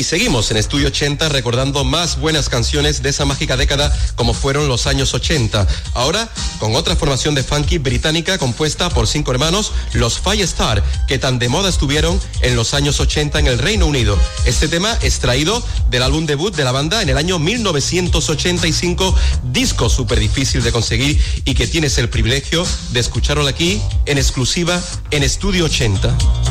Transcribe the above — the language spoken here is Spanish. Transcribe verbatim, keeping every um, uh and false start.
Y seguimos en Estudio ochenta recordando más buenas canciones de esa mágica década como fueron los años ochenta. Ahora con otra formación de funky británica compuesta por cinco hermanos, los Five Star, que tan de moda estuvieron en los años ochenta en el Reino Unido. Este tema extraído del álbum debut de la banda en el año mil novecientos ochenta y cinco, disco súper difícil de conseguir y que tienes el privilegio de escucharlo aquí en exclusiva en Estudio ochenta.